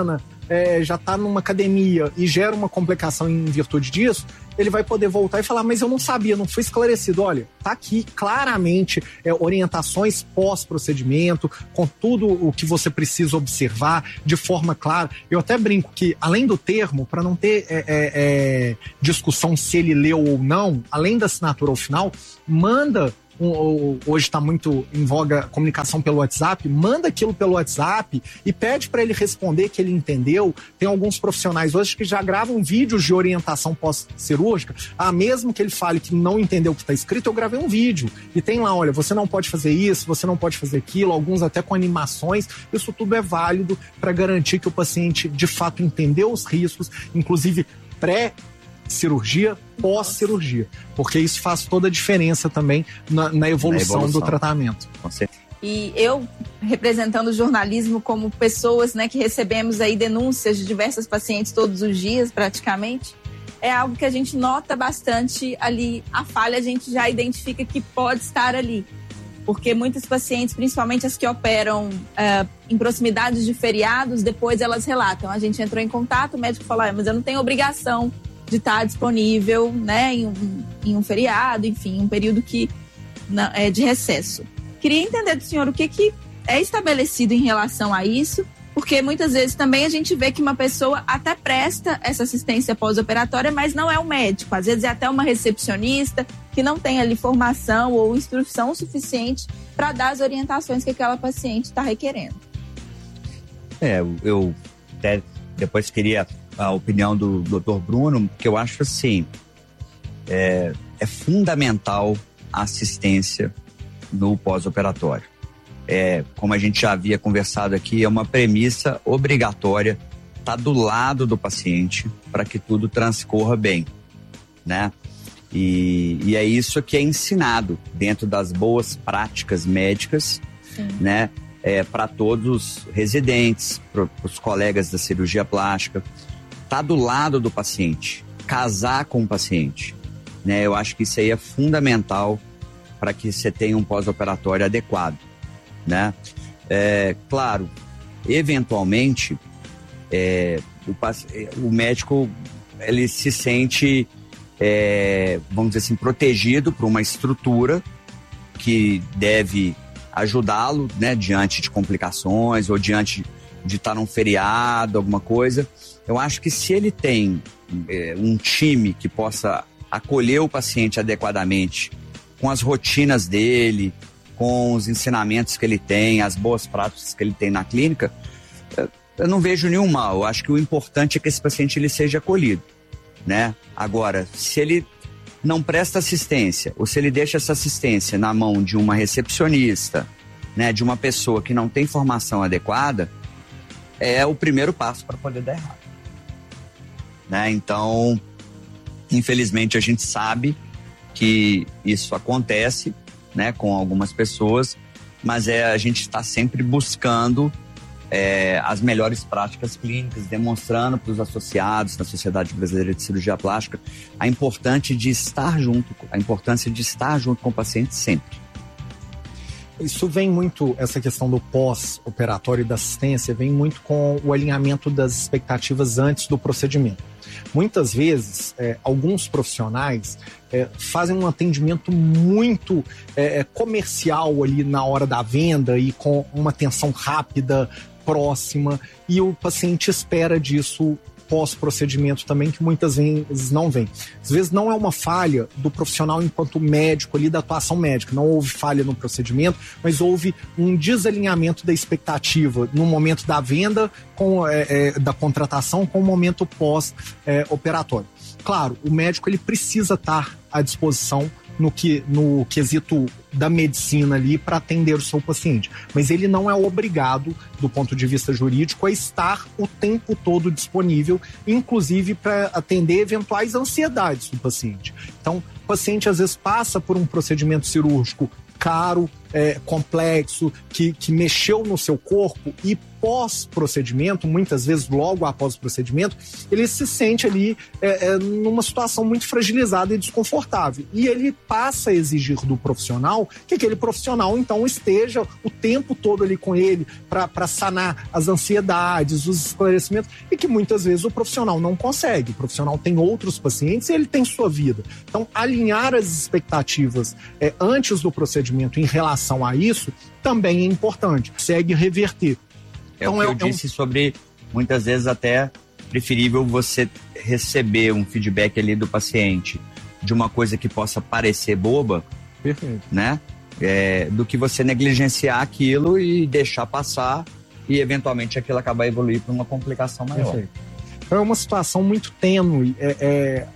é, já está numa academia e gera uma complicação em virtude disso, ele vai poder voltar e falar, mas eu não sabia, não fui esclarecido. Olha, tá aqui claramente é, orientações pós-procedimento, com tudo o que você precisa observar de forma clara. Eu até brinco que, além do termo, para não ter é, é, é, discussão se ele leu ou não, além da assinatura ao final, manda... Um, hoje está muito em voga a comunicação pelo WhatsApp, manda aquilo pelo WhatsApp e pede para ele responder que ele entendeu. Tem alguns profissionais hoje que já gravam vídeos de orientação pós-cirúrgica. Ah, mesmo que ele fale que não entendeu o que está escrito, eu gravei um vídeo e tem lá, olha, você não pode fazer isso, você não pode fazer aquilo, alguns até com animações. Isso tudo é válido para garantir que o paciente de fato entendeu os riscos, inclusive pré cirurgia, pós-cirurgia, porque isso faz toda a diferença também na, na, evolução, na evolução do tratamento. Com certeza. E eu, representando o jornalismo como pessoas, né, que recebemos aí denúncias de diversas pacientes todos os dias, praticamente, é algo que a gente nota bastante ali. A falha a gente já identifica que pode estar ali, porque muitas pacientes, principalmente as que operam uh, em proximidades de feriados, depois elas relatam. A gente entrou em contato, o médico falou, ah, mas eu não tenho obrigação de estar disponível, né, em um, em um feriado, enfim, um período que, na, é, de recesso. Queria entender do senhor o que, que é estabelecido em relação a isso, porque muitas vezes também a gente vê que uma pessoa até presta essa assistência pós-operatória, mas não é o médico. Às vezes é até uma recepcionista que não tem ali formação ou instrução suficiente para dar as orientações que aquela paciente está requerendo. É, eu até depois queria a opinião do doutor Bruno, que eu acho assim, é, é fundamental a assistência no pós-operatório. É, como a gente já havia conversado aqui, é uma premissa obrigatória estar do lado do paciente para que tudo transcorra bem, né? E, e é isso que é ensinado dentro das boas práticas médicas, sim, né? É, para todos os residentes, para os colegas da cirurgia plástica, estar do lado do paciente, casar com o paciente, né? Eu acho que isso aí é fundamental para que você tenha um pós-operatório adequado, né? É, claro, eventualmente, é, o, o médico ele se sente, é, vamos dizer assim, protegido por uma estrutura que deve ajudá-lo, né, diante de complicações ou diante de estar num feriado, alguma coisa. Eu acho que se ele tem é, um time que possa acolher o paciente adequadamente, com as rotinas dele, com os ensinamentos que ele tem, as boas práticas que ele tem na clínica, eu não vejo nenhum mal. Eu acho que o importante é que esse paciente ele seja acolhido, né? Agora, se ele não presta assistência, ou se ele deixa essa assistência na mão de uma recepcionista, né, de uma pessoa que não tem formação adequada, é o primeiro passo para poder dar errado, né? Então, infelizmente, a gente sabe que isso acontece, né, com algumas pessoas, mas é, a gente está sempre buscando é, as melhores práticas clínicas, demonstrando para os associados na Sociedade Brasileira de Cirurgia Plástica a importância de estar junto, a importância de estar junto com o paciente sempre. Isso vem muito, essa questão do pós-operatório e da assistência, vem muito com o alinhamento das expectativas antes do procedimento. Muitas vezes, é, alguns profissionais é, fazem um atendimento muito é, comercial ali na hora da venda e com uma atenção rápida, próxima, e o paciente espera disso pós-procedimento também, que muitas vezes não vem. Às vezes não é uma falha do profissional enquanto médico ali, da atuação médica, não houve falha no procedimento, mas houve um desalinhamento da expectativa no momento da venda, com, é, é, da contratação, com o momento pós-operatório. É, claro, o médico ele precisa estar à disposição no, que, no quesito da medicina ali para atender o seu paciente, mas ele não é obrigado, do ponto de vista jurídico, a estar o tempo todo disponível, inclusive para atender eventuais ansiedades do paciente. Então, o paciente às vezes passa por um procedimento cirúrgico caro, é, complexo, que, que mexeu no seu corpo e pós-procedimento, muitas vezes logo após o procedimento, ele se sente ali é, é, numa situação muito fragilizada e desconfortável. E ele passa a exigir do profissional que aquele profissional, então, esteja o tempo todo ali com ele para sanar as ansiedades, os esclarecimentos, e que muitas vezes o profissional não consegue. O profissional tem outros pacientes e ele tem sua vida. Então, alinhar as expectativas é, antes do procedimento em relação a isso também é importante. Segue reverter. É então, o que eu é, disse é um... sobre, muitas vezes até preferível você receber um feedback ali do paciente de uma coisa que possa parecer boba, Perfeito. né? É, do que você negligenciar aquilo e deixar passar e eventualmente aquilo acabar evoluir para uma complicação maior. Perfeito. Então é uma situação muito tênue, é, é,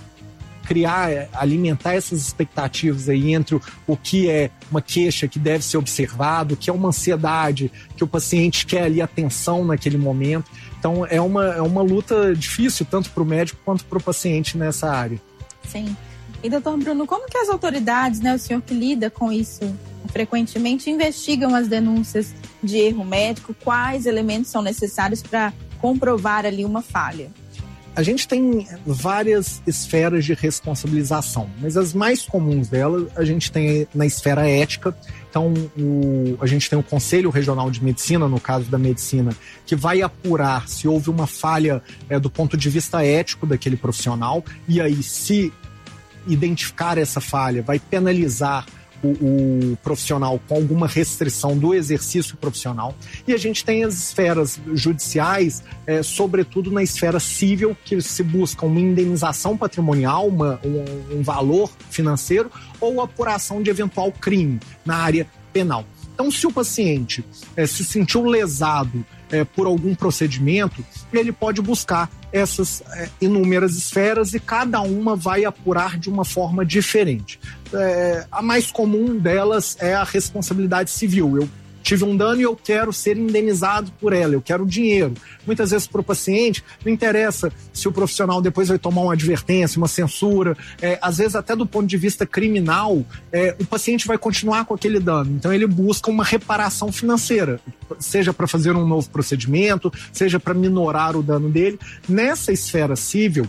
criar, é, alimentar essas expectativas aí entre o, o que é uma queixa que deve ser observado, o que é uma ansiedade, que o paciente quer ali atenção naquele momento. Então é uma, é uma luta difícil, tanto para o médico quanto para o paciente nessa área. Sim. E doutor Bruno, como que as autoridades, né, o senhor que lida com isso frequentemente, investigam as denúncias de erro médico? Quais elementos são necessários para comprovar ali uma falha? A gente tem várias esferas de responsabilização, mas as mais comuns delas a gente tem na esfera ética. Então, o, a gente tem o Conselho Regional de Medicina, no caso da medicina, que vai apurar se houve uma falha é, do ponto de vista ético daquele profissional, e aí, se identificar essa falha, vai penalizar O, o profissional com alguma restrição do exercício profissional. E a gente tem as esferas judiciais, é, sobretudo na esfera civil, que se busca uma indenização patrimonial, uma, um, um valor financeiro ou apuração de eventual crime na área penal. Então, se o paciente é, se sentiu lesado é, por algum procedimento, ele pode buscar essas é, inúmeras esferas e cada uma vai apurar de uma forma diferente. É, a mais comum delas é a responsabilidade civil. Eu tive um dano e eu quero ser indenizado por ela, eu quero dinheiro. Muitas vezes para o paciente não interessa se o profissional depois vai tomar uma advertência, uma censura, é, às vezes até do ponto de vista criminal, é, o paciente vai continuar com aquele dano, então ele busca uma reparação financeira, seja para fazer um novo procedimento, seja para minorar o dano dele. Nessa esfera civil,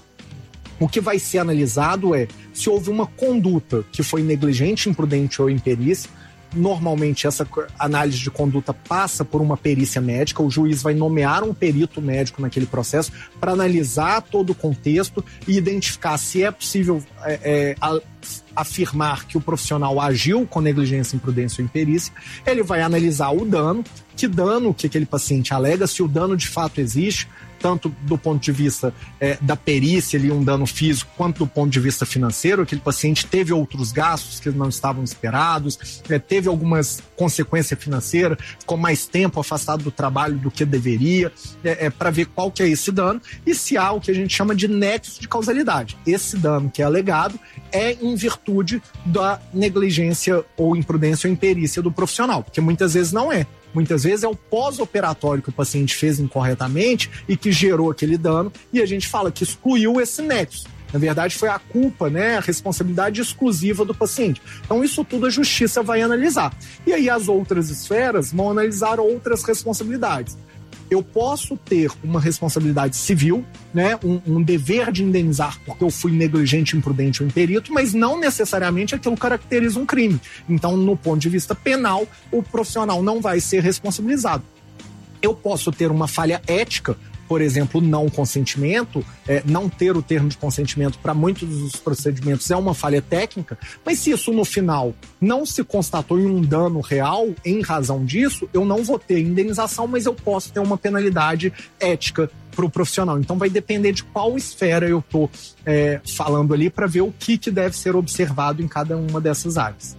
o que vai ser analisado é se houve uma conduta que foi negligente, imprudente ou imperícia. Normalmente essa análise de conduta passa por uma perícia médica, o juiz vai nomear um perito médico naquele processo para analisar todo o contexto e identificar se é possível é, é, a, afirmar que o profissional agiu com negligência, imprudência ou imperícia. Ele vai analisar o dano, que dano que aquele paciente alega, se o dano de fato existe, tanto do ponto de vista é, da perícia, ali, um dano físico, quanto do ponto de vista financeiro. Aquele paciente teve outros gastos que não estavam esperados, é, teve algumas consequências financeiras, ficou mais tempo afastado do trabalho do que deveria, é, é, para ver qual que é esse dano e se há o que a gente chama de nexo de causalidade. Esse dano que é alegado é em virtude da negligência ou imprudência ou imperícia do profissional, porque muitas vezes não é. Muitas vezes é o pós-operatório que o paciente fez incorretamente e que gerou aquele dano, e a gente fala que excluiu esse nexo. Na verdade, foi a culpa, né, a responsabilidade exclusiva do paciente. Então, isso tudo a justiça vai analisar. E aí as outras esferas vão analisar outras responsabilidades. Eu posso ter uma responsabilidade civil, né, um, um dever de indenizar porque eu fui negligente, imprudente ou imperito, mas não necessariamente aquilo caracteriza um crime. Então, no ponto de vista penal, o profissional não vai ser responsabilizado. Eu posso ter uma falha ética, por exemplo, não consentimento, é, não ter o termo de consentimento para muitos dos procedimentos é uma falha técnica, mas se isso no final não se constatou em um dano real em razão disso, eu não vou ter indenização, mas eu posso ter uma penalidade ética para o profissional. Então vai depender de qual esfera eu estou é, falando ali para ver o que, que deve ser observado em cada uma dessas áreas.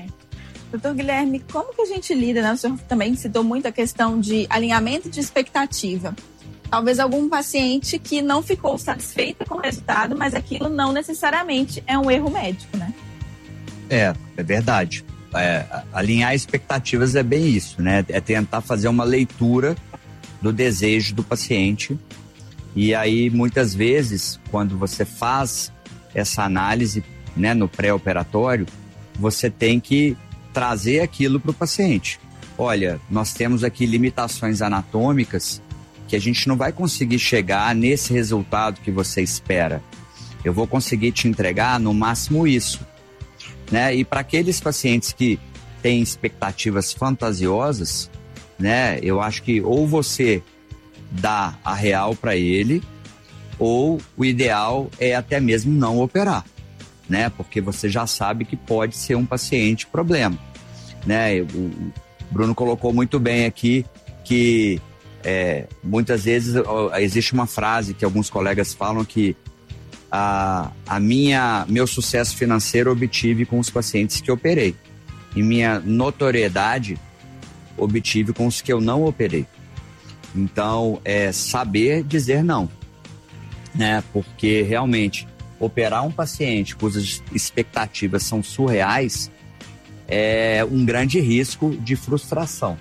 Doutor Guilherme, como que a gente lida, né? O senhor também citou muito a questão de alinhamento de expectativa. Talvez algum paciente que não ficou satisfeito com o resultado, mas aquilo não necessariamente é um erro médico, né? É, é verdade. É, alinhar expectativas é bem isso, né? É tentar fazer uma leitura do desejo do paciente. E aí, muitas vezes, quando você faz essa análise, né, no pré-operatório, você tem que trazer aquilo para o paciente. Olha, nós temos aqui limitações anatômicas que a gente não vai conseguir chegar nesse resultado que você espera. Eu vou conseguir te entregar no máximo isso, né? E para aqueles pacientes que têm expectativas fantasiosas, né? Eu acho que ou você dá a real para ele, ou o ideal é até mesmo não operar, né? Porque você já sabe que pode ser um paciente problema, né? O Bruno colocou muito bem aqui que é, muitas vezes existe uma frase que alguns colegas falam que a, a minha, meu sucesso financeiro obtive com os pacientes que operei e minha notoriedade obtive com os que eu não operei. Então, é saber dizer não, né? Porque realmente operar um paciente cujas expectativas são surreais é um grande risco de frustração.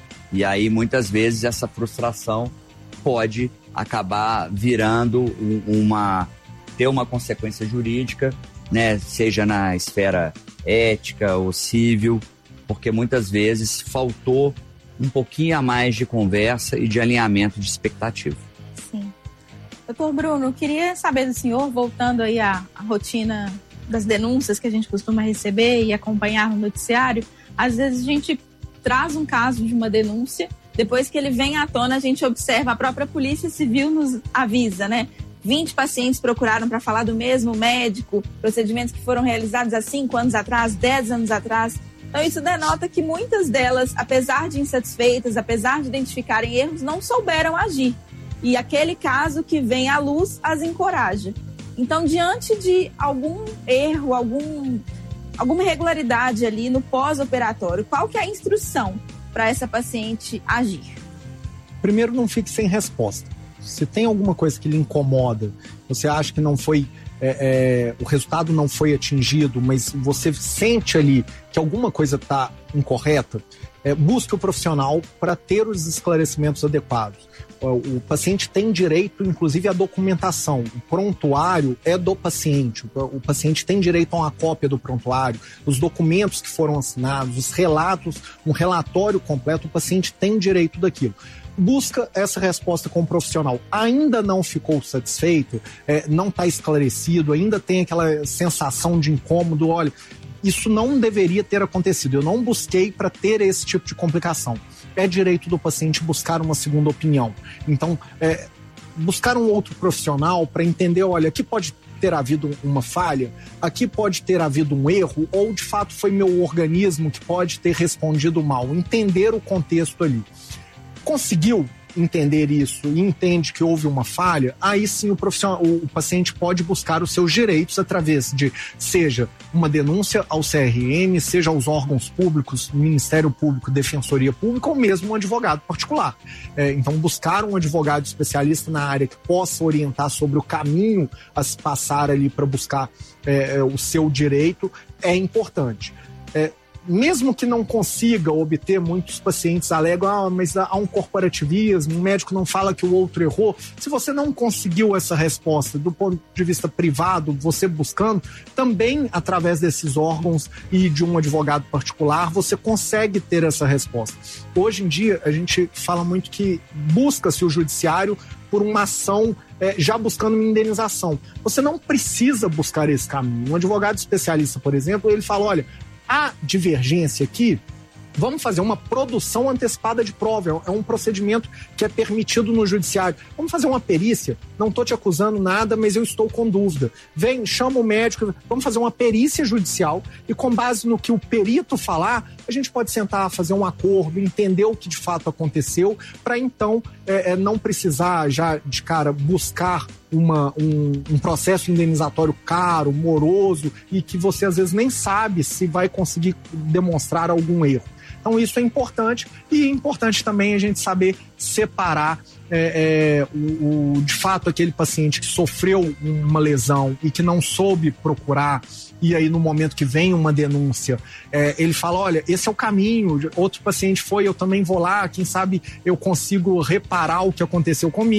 E aí, muitas vezes, essa frustração pode acabar virando uma... ter uma consequência jurídica, né? Seja na esfera ética ou civil, porque muitas vezes faltou um pouquinho a mais de conversa e de alinhamento de expectativa. Sim. Doutor Bruno, queria saber do senhor, voltando aí à, à rotina das denúncias que a gente costuma receber e acompanhar no noticiário, às vezes a gente traz um caso de uma denúncia, depois que ele vem à tona, a gente observa, a própria Polícia Civil nos avisa, né? vinte pacientes procuraram para falar do mesmo médico, procedimentos que foram realizados há cinco anos atrás, dez anos atrás. Então isso denota que muitas delas, apesar de insatisfeitas, apesar de identificarem erros, não souberam agir. E aquele caso que vem à luz as encoraja. Então, diante de algum erro, algum, alguma irregularidade ali no pós-operatório, qual que é a instrução para essa paciente agir? Primeiro, não fique sem resposta. Se tem alguma coisa que lhe incomoda, você acha que não foi, é, é, o resultado não foi atingido, mas você sente ali que alguma coisa está incorreta, é, busque o profissional para ter os esclarecimentos adequados. O, o paciente tem direito, inclusive, à documentação. O prontuário é do paciente. O, o paciente tem direito a uma cópia do prontuário, os documentos que foram assinados, os relatos, um relatório completo, o paciente tem direito daquilo. Busca essa resposta com o profissional. Ainda não ficou satisfeito, é, não está esclarecido, ainda tem aquela sensação de incômodo, olha, isso não deveria ter acontecido, eu não busquei para ter esse tipo de complicação. É direito do paciente buscar uma segunda opinião. Então, é, buscar um outro profissional para entender, olha, aqui pode ter havido uma falha, aqui pode ter havido um erro, ou de fato foi meu organismo que pode ter respondido mal. Entender o contexto ali. Conseguiu entender isso e entende que houve uma falha, aí sim o profissional, o paciente pode buscar os seus direitos através de, seja uma denúncia ao C R M, seja aos órgãos públicos, Ministério Público, Defensoria Pública, ou mesmo um advogado particular. É, então, buscar um advogado especialista na área que possa orientar sobre o caminho a se passar ali para buscar é, o seu direito é importante. É, mesmo que não consiga obter, muitos pacientes alegam, ah, mas há um corporativismo, o médico não fala que o outro errou. Se você não conseguiu essa resposta do ponto de vista privado, você buscando, também através desses órgãos e de um advogado particular, você consegue ter essa resposta. Hoje em dia, a gente fala muito que busca-se o judiciário por uma ação é, já buscando uma indenização. Você não precisa buscar esse caminho. Um advogado especialista, por exemplo, ele fala, olha, a divergência aqui, vamos fazer uma produção antecipada de prova, é um procedimento que é permitido no judiciário. Vamos fazer uma perícia, não estou te acusando nada, mas eu estou com dúvida. Vem, chama o médico, vamos fazer uma perícia judicial e com base no que o perito falar, a gente pode sentar, fazer um acordo, entender o que de fato aconteceu, para então é, é, não precisar já de cara buscar Uma, um, um processo indenizatório caro, moroso e que você às vezes nem sabe se vai conseguir demonstrar algum erro. Então isso é importante e é importante também a gente saber separar é, é, o, o, de fato aquele paciente que sofreu uma lesão e que não soube procurar e aí no momento que vem uma denúncia, é, ele fala, olha, esse é o caminho, outro paciente foi, eu também vou lá, quem sabe eu consigo reparar o que aconteceu comigo.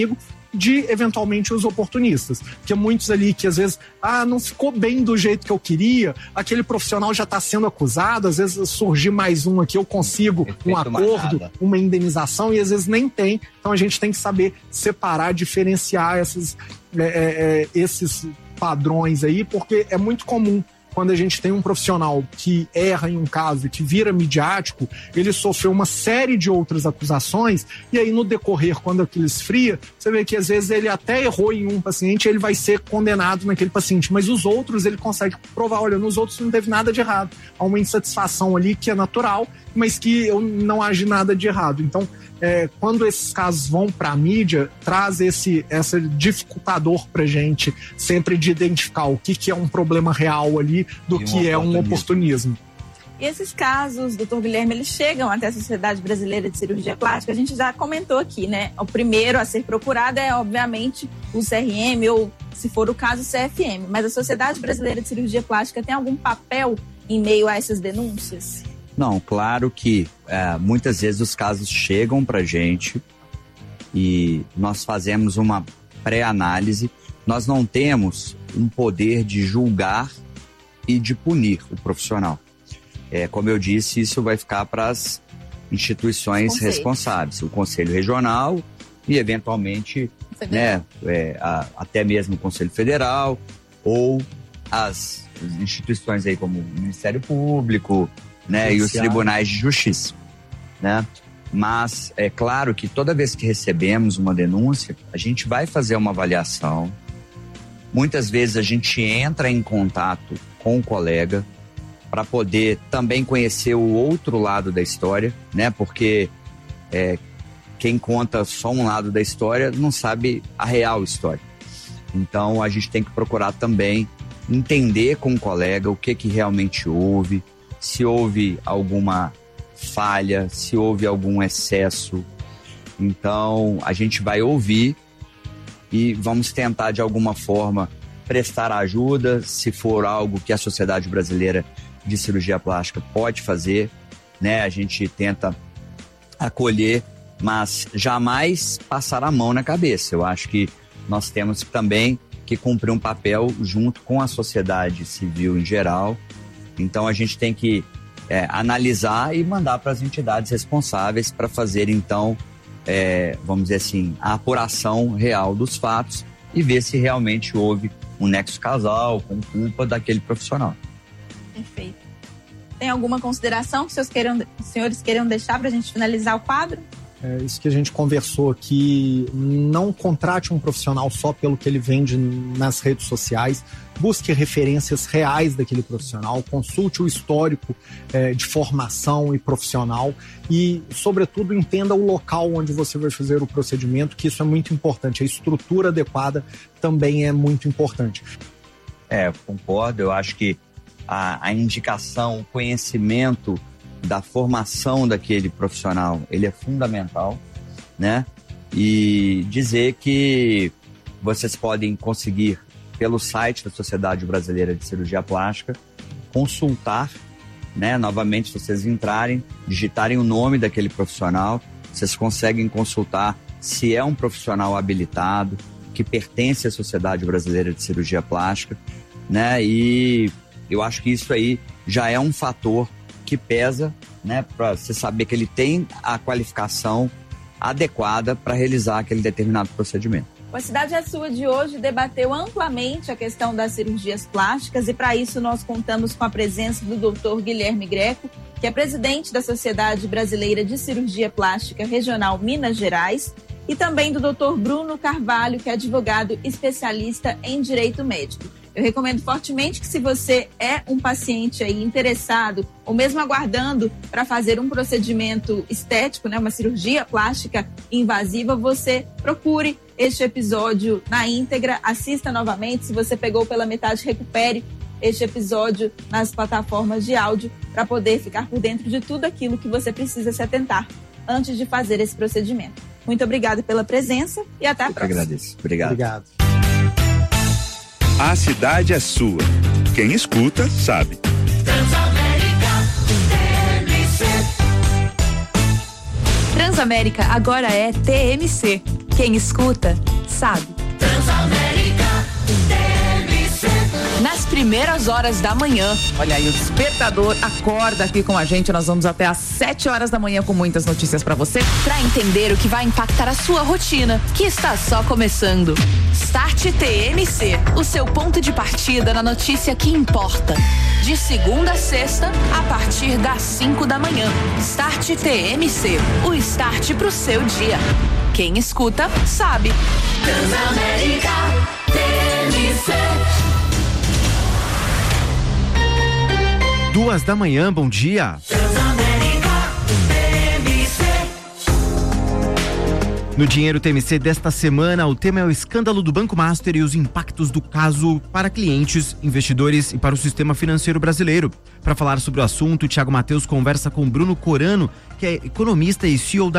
de, eventualmente, os oportunistas. Porque muitos ali que, às vezes, ah, não ficou bem do jeito que eu queria, aquele profissional já está sendo acusado, às vezes surgir mais um aqui, eu consigo um acordo, uma indenização, e às vezes nem tem. Então a gente tem que saber separar, diferenciar esses, é, é, esses padrões aí, porque é muito comum quando a gente tem um profissional que erra em um caso e que vira midiático, ele sofreu uma série de outras acusações, e aí no decorrer, quando aquilo esfria, você vê que às vezes ele até errou em um paciente, ele vai ser condenado naquele paciente, mas os outros ele consegue provar, olha, nos outros não teve nada de errado. Há uma insatisfação ali que é natural, mas que eu não agi nada de errado. Então, É, quando esses casos vão para a mídia, traz esse, esse dificultador para gente sempre de identificar o que, que é um problema real ali do e que um é um oportunismo. E esses casos, doutor Guilherme, eles chegam até a Sociedade Brasileira de Cirurgia Plástica. A gente já comentou aqui, né? O primeiro a ser procurado é, obviamente, o C R M ou, se for o caso, o C F M. Mas a Sociedade Brasileira de Cirurgia Plástica tem algum papel em meio a essas denúncias? Não, claro que é, muitas vezes os casos chegam para a gente e nós fazemos uma pré-análise. Nós não temos um poder de julgar e de punir o profissional. É, como eu disse, isso vai ficar para as instituições responsáveis, o Conselho Regional e, eventualmente, né, é, a, até mesmo o Conselho Federal ou as instituições aí como o Ministério Público, né, e os tribunais de justiça, né? Mas é claro que toda vez que recebemos uma denúncia, a gente vai fazer uma avaliação. Muitas vezes a gente entra em contato com o colega para poder também conhecer o outro lado da história, né? Porque é, quem conta só um lado da história não sabe a real história. Então a gente tem que procurar também entender com o colega o que que realmente houve, se houve alguma falha, se houve algum excesso. Então, a gente vai ouvir e vamos tentar, de alguma forma, prestar ajuda, se for algo que a Sociedade Brasileira de Cirurgia Plástica pode fazer, né? A gente tenta acolher, mas jamais passar a mão na cabeça. Eu acho que nós temos também que cumprir um papel junto com a sociedade civil em geral. Então, a gente tem que é, analisar e mandar para as entidades responsáveis para fazer, então, é, vamos dizer assim, a apuração real dos fatos e ver se realmente houve um nexo causal com culpa daquele profissional. Perfeito. Tem alguma consideração que os senhores queiram, os senhores queiram deixar para a gente finalizar o quadro? É isso que a gente conversou aqui, não contrate um profissional só pelo que ele vende nas redes sociais, busque referências reais daquele profissional, consulte o histórico é, de formação e profissional e, sobretudo, entenda o local onde você vai fazer o procedimento, que isso é muito importante, a estrutura adequada também é muito importante. É, concordo, eu acho que a, a indicação, o conhecimento da formação daquele profissional, ele é fundamental, né? E dizer que vocês podem conseguir, pelo site da Sociedade Brasileira de Cirurgia Plástica, consultar, né? Novamente, se vocês entrarem, digitarem o nome daquele profissional, vocês conseguem consultar se é um profissional habilitado, que pertence à Sociedade Brasileira de Cirurgia Plástica, né? E eu acho que isso aí já é um fator que pesa, né, para você saber que ele tem a qualificação adequada para realizar aquele determinado procedimento. O A Cidade é Sua de hoje debateu amplamente a questão das cirurgias plásticas e para isso nós contamos com a presença do doutor Guilherme Greco, que é presidente da Sociedade Brasileira de Cirurgia Plástica Regional Minas Gerais, e também do doutor Bruno Carvalho, que é advogado especialista em direito médico. Eu recomendo fortemente que, se você é um paciente aí interessado ou mesmo aguardando para fazer um procedimento estético, né, uma cirurgia plástica invasiva, você procure este episódio na íntegra, assista novamente. Se você pegou pela metade, recupere este episódio nas plataformas de áudio para poder ficar por dentro de tudo aquilo que você precisa se atentar antes de fazer esse procedimento. Muito obrigada pela presença e até a Eu próxima. agradeço. Obrigado. Obrigado. A cidade é sua. Quem escuta, sabe. Transamérica agora é T M C. Quem escuta, sabe? Transamérica T M C. Nas primeiras horas da manhã. Olha aí, o despertador acorda aqui com a gente. Nós vamos até às sete horas da manhã com muitas notícias pra você. Pra entender o que vai impactar a sua rotina, que está só começando. Start T M C, o seu ponto de partida na notícia que importa. De segunda a sexta, a partir das cinco da manhã. Start T M C, o start pro seu dia. Quem escuta, sabe. Transamérica T M C. Duas da manhã, bom dia. Transamérica T M C. No Dinheiro T M C desta semana, o tema é o escândalo do Banco Master e os impactos do caso para clientes, investidores e para o sistema financeiro brasileiro. Para falar sobre o assunto, o Thiago Mateus conversa com Bruno Corano, que é economista e C E O da